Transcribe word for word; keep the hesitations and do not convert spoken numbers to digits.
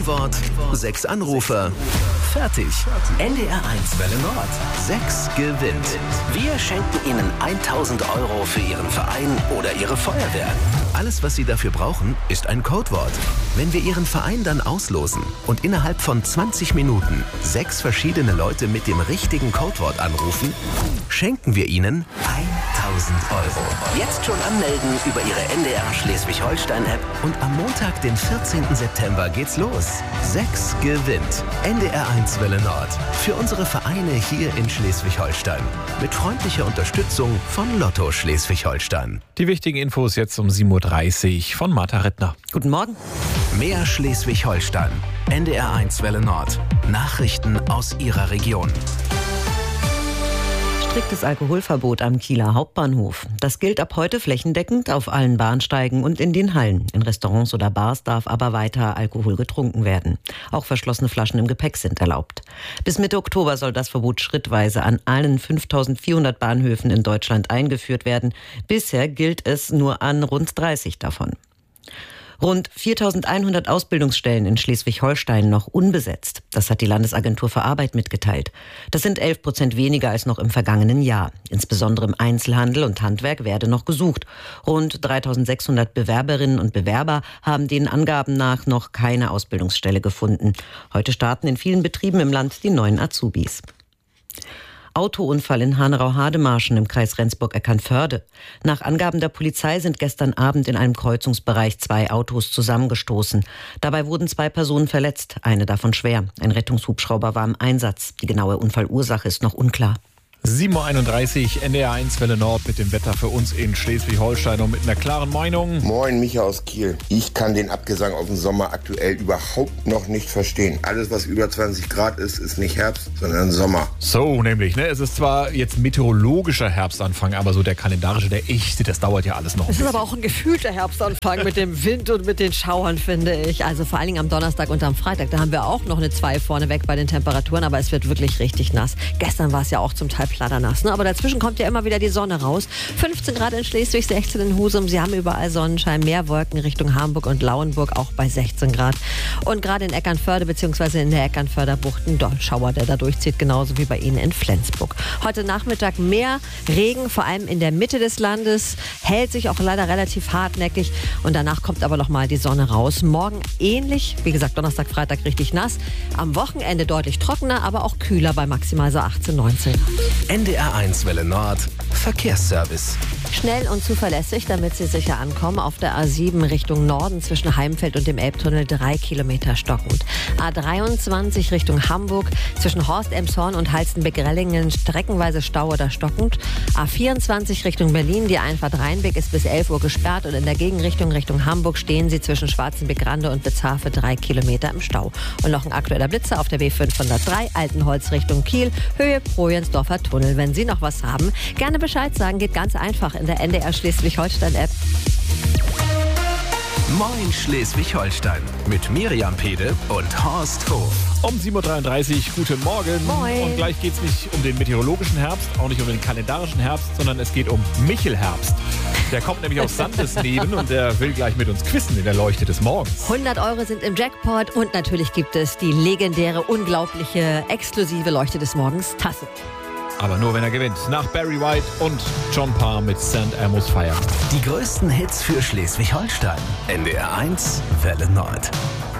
Wort, sechs Anrufer. Fertig. N D R eins Welle Nord. Sechs gewinnt. Wir schenken Ihnen tausend Euro für Ihren Verein oder Ihre Feuerwehr. Alles, was Sie dafür brauchen, ist ein Codewort. Wenn wir Ihren Verein dann auslosen und innerhalb von zwanzig Minuten sechs verschiedene Leute mit dem richtigen Codewort anrufen, schenken wir Ihnen tausend Euro. Jetzt schon anmelden über Ihre N D R Schleswig-Holstein-App. und am Montag, den vierzehnten September, geht's los. Sechs gewinnt. N D R eins Welle Nord. Für unsere Vereine hier in Schleswig-Holstein. Mit freundlicher Unterstützung von Lotto Schleswig-Holstein. Die wichtigen Infos jetzt um sieben Uhr dreißig von Martha Rittner. Guten Morgen. Mehr Schleswig-Holstein. N D R eins Welle Nord. Nachrichten aus Ihrer Region. Striktes Alkoholverbot am Kieler Hauptbahnhof. Das gilt ab heute flächendeckend auf allen Bahnsteigen und in den Hallen. In Restaurants oder Bars darf aber weiter Alkohol getrunken werden. Auch verschlossene Flaschen im Gepäck sind erlaubt. Bis Mitte Oktober soll das Verbot schrittweise an allen fünftausendvierhundert Bahnhöfen in Deutschland eingeführt werden. Bisher gilt es nur an rund dreißig davon. Rund viertausendeinhundert Ausbildungsstellen in Schleswig-Holstein noch unbesetzt. Das hat die Landesagentur für Arbeit mitgeteilt. Das sind elf Prozent weniger als noch im vergangenen Jahr. Insbesondere im Einzelhandel und Handwerk werde noch gesucht. Rund dreitausendsechshundert Bewerberinnen und Bewerber haben den Angaben nach noch keine Ausbildungsstelle gefunden. Heute starten in vielen Betrieben im Land die neuen Azubis. Autounfall in Hanerau-Hademarschen im Kreis Rendsburg-Eckernförde. Nach Angaben der Polizei sind gestern Abend in einem Kreuzungsbereich zwei Autos zusammengestoßen. Dabei wurden zwei Personen verletzt, eine davon schwer. Ein Rettungshubschrauber war im Einsatz. Die genaue Unfallursache ist noch unklar. sieben Uhr einunddreißig, N D R eins Welle Nord mit dem Wetter für uns in Schleswig-Holstein und mit einer klaren Meinung. Moin, Micha aus Kiel. Ich kann den Abgesang auf den Sommer aktuell überhaupt noch nicht verstehen. Alles, was über zwanzig Grad ist, ist nicht Herbst, sondern Sommer. So, nämlich, ne? Es ist zwar jetzt meteorologischer Herbstanfang, aber so der kalendarische, der echte, das dauert ja alles noch ein Es ist bisschen. aber auch ein gefühlter Herbstanfang mit dem Wind und mit den Schauern, finde ich. Also vor allen Dingen am Donnerstag und am Freitag. Da haben wir auch noch eine zwei vorne weg bei den Temperaturen, aber es wird wirklich richtig nass. Gestern war es ja auch zum Teil platternass, ne? Aber dazwischen kommt ja immer wieder die Sonne raus. fünfzehn Grad in Schleswig, sechzehn in Husum. Sie haben überall Sonnenschein, mehr Wolken Richtung Hamburg und Lauenburg, auch bei sechzehn Grad. Und gerade in Eckernförde bzw. in der Eckernförder Buchten, dort Schauer, der da durchzieht, genauso wie bei Ihnen in Flensburg. Heute Nachmittag mehr Regen, vor allem in der Mitte des Landes, hält sich auch leider relativ hartnäckig und danach kommt aber noch mal die Sonne raus. Morgen ähnlich, wie gesagt, Donnerstag, Freitag richtig nass. Am Wochenende deutlich trockener, aber auch kühler bei maximal so achtzehn, neunzehn Grad. N D R eins Welle Nord. Verkehrsservice. Schnell und zuverlässig, damit Sie sicher ankommen. Auf der A sieben Richtung Norden zwischen Heimfeld und dem Elbtunnel drei Kilometer stockend. A dreiundzwanzig Richtung Hamburg zwischen Horst Elmshorn und Halstenbeck-Rellingen streckenweise Stau oder stockend. A vierundzwanzig Richtung Berlin, die Einfahrt Rheinbeck ist bis elf Uhr gesperrt und in der Gegenrichtung Richtung Hamburg stehen Sie zwischen Schwarzenbeck-Rande und Witzhafe drei Kilometer im Stau. Und noch ein aktueller Blitzer auf der B fünfhundertdrei Altenholz Richtung Kiel, Höhe Projensdorfer Tunnel. Wenn Sie noch was haben, gerne Bescheid sagen, geht ganz einfach in der N D R Schleswig-Holstein-App. Moin Schleswig-Holstein. Mit Miriam Pede und Horst Hof. Um sieben Uhr dreiunddreißig, guten Morgen. Moin. Und gleich geht es nicht um den meteorologischen Herbst, auch nicht um den kalendarischen Herbst, sondern es geht um Michelherbst. Der kommt nämlich aus Sandesleben und der will gleich mit uns quizzen in der Leuchte des Morgens. hundert Euro sind im Jackpot und natürlich gibt es die legendäre, unglaubliche, exklusive Leuchte des Morgens Tasse. Aber nur, wenn er gewinnt. Nach Barry White und John Parr mit Saint Elmo's Fire. Die größten Hits für Schleswig-Holstein. N D R eins Welle Nord.